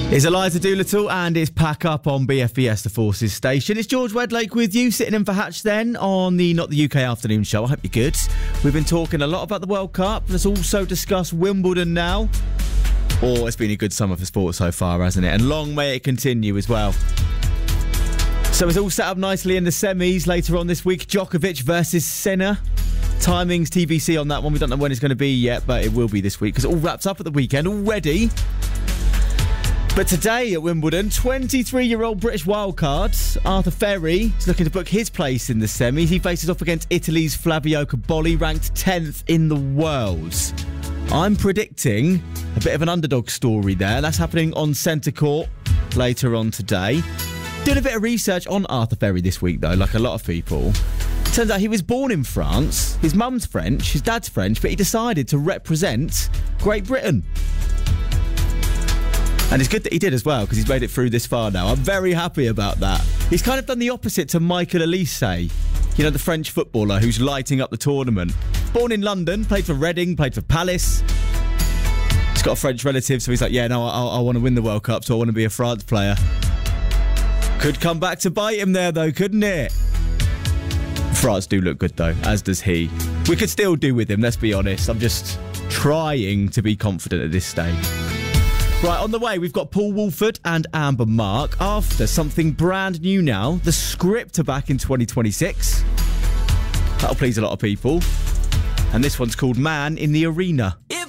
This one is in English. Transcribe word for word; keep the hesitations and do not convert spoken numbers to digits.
It's Eliza Doolittle and it's Pack Up on B F B S, the Forces station. It's George Wedlake with you, sitting in for Hatch then on the Not the U K afternoon show. I hope you're good. We've been talking a lot about the World Cup. Let's also discuss Wimbledon now. Oh, it's been a good summer for sport so far, hasn't it? And long may it continue as well. So it's all set up nicely in the semis later on this week. Djokovic versus Sinner. Timings T B C on that one. We don't know when it's going to be yet, but it will be this week because it all wraps up at the weekend already. But today at Wimbledon, twenty-three-year-old British wildcard Arthur Ferry is looking to book his place in the semis. He faces off against Italy's Flavio Cobolli, ranked tenth in the world. I'm predicting a bit of an underdog story there. That's happening on centre court later on today. Doing a bit of research on Arthur Ferry this week, though, like a lot of people. Turns out he was born in France. His mum's French, his dad's French, but he decided to represent Great Britain. And it's good that he did as well, because he's made it through this far now. I'm very happy about that. He's kind of done the opposite to Michael Elise, you know, the French footballer who's lighting up the tournament. Born in London, played for Reading, played for Palace. He's got a French relative, so he's like, yeah, no, I, I want to win the World Cup, so I want to be a France player. Could come back to bite him there, though, couldn't it? France do look good, though, as does he. We could still do with him, let's be honest. I'm just trying to be confident at this stage. Right, on the way, we've got Paul Woolford and Amber Mark after something brand new now. The Script are back in twenty twenty-six. That'll please a lot of people. And this one's called Man in the Arena. If